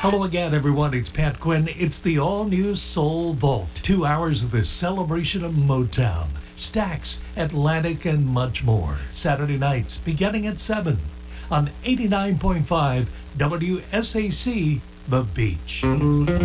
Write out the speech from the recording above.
Hello again, everyone. It's Pat Quinn. It's the all-new Soul Vault. 2 hours of the celebration of Motown, Stax, Atlantic, and much more. Saturday nights beginning at 7 on 89.5 WSAC, The Beach.